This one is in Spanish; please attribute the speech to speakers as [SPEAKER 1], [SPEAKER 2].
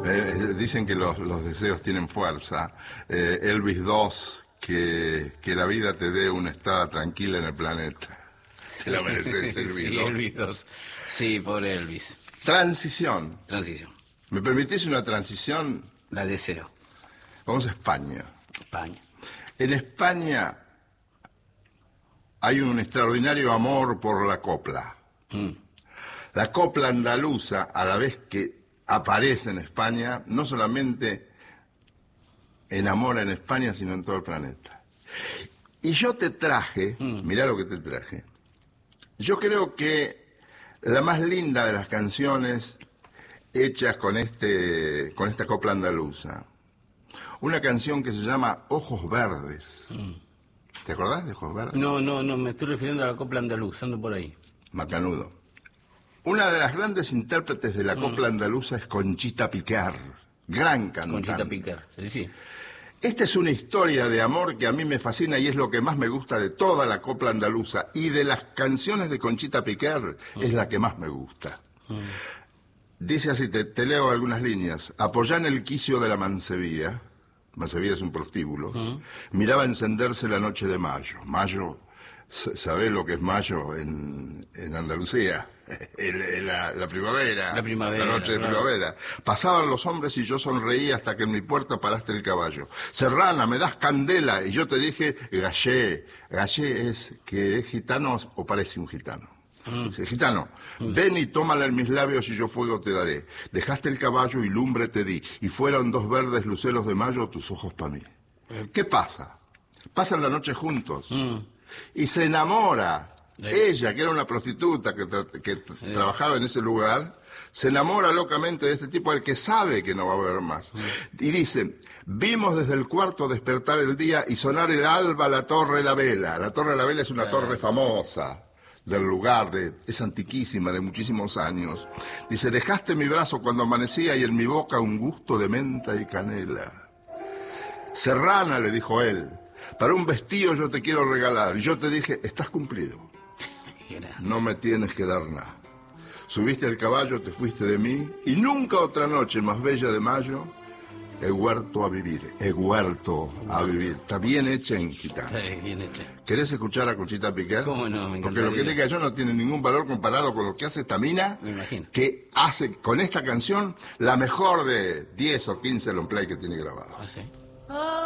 [SPEAKER 1] Dicen que los deseos tienen fuerza. Elvis II, que la vida te dé una estada tranquila en el planeta. Te la mereces, Elvis
[SPEAKER 2] Sí,
[SPEAKER 1] II.
[SPEAKER 2] Elvis II. Sí, pobre Elvis.
[SPEAKER 1] Transición.
[SPEAKER 2] Transición.
[SPEAKER 1] ¿Me permitís una transición?
[SPEAKER 2] La deseo.
[SPEAKER 1] Vamos a España.
[SPEAKER 2] España.
[SPEAKER 1] En España hay un extraordinario amor por la copla. La copla andaluza, a la vez que aparece en España, no solamente enamora en España, sino en todo el planeta. Y yo te traje, mirá lo que te traje, yo creo que la más linda de las canciones hechas con esta copla andaluza, una canción que se llama Ojos Verdes. ¿Te acordás de Ojos Verdes?
[SPEAKER 2] No, me estoy refiriendo a la copla andaluza, ando por ahí.
[SPEAKER 1] Macanudo. Una de las grandes intérpretes de la copla andaluza es Conchita Piquer, gran cantante.
[SPEAKER 2] Conchita Piquer, sí.
[SPEAKER 1] Esta es una historia de amor que a mí me fascina y es lo que más me gusta de toda la copla andaluza. Y de las canciones de Conchita Piquer es la que más me gusta. Dice así, te leo algunas líneas. Apoyá en el quicio de la mancebía. Mancebía es un prostíbulo. Miraba encenderse la noche de mayo. Mayo, ¿sabés lo que es mayo en Andalucía? La primavera.
[SPEAKER 2] La primavera.
[SPEAKER 1] La noche de primavera. Pasaban los hombres y yo sonreía hasta que en mi puerta paraste el caballo. Serrana, me das candela. Y yo te dije, gallé. Gallé es que es gitano o parece un gitano. Dice, gitano, ven y tómala en mis labios y yo fuego te daré. Dejaste el caballo y lumbre te di. Y fueron dos verdes luceros de mayo tus ojos para mí. ¿Qué pasa? Pasan la noche juntos. Y se enamora. Ella, que era una prostituta que trabajaba en ese lugar, se enamora locamente de este tipo al que sabe que no va a haber más. Y dice, vimos desde el cuarto despertar el día y sonar el alba la torre la vela. La torre la vela es una torre famosa del lugar, es antiquísima, de muchísimos años. Dice, dejaste mi brazo cuando amanecía y en mi boca un gusto de menta y canela. Serrana, le dijo él, para un vestido yo te quiero regalar. Y yo te dije, estás cumplido. No me tienes que dar nada. Subiste al caballo, te fuiste de mí, y nunca otra noche más bella de mayo he huerto a vivir. He huerto a vivir. Está bien hecha en gitano.
[SPEAKER 2] Sí, bien hecha.
[SPEAKER 1] ¿Querés escuchar a Conchita Piquer?
[SPEAKER 2] ¿Cómo no? Me
[SPEAKER 1] Porque lo que diga yo no tiene ningún valor comparado con lo que hace esta mina.
[SPEAKER 2] Me imagino.
[SPEAKER 1] Que hace con esta canción la mejor de 10 o 15 long play que tiene grabado.
[SPEAKER 2] ¿Ah, sí?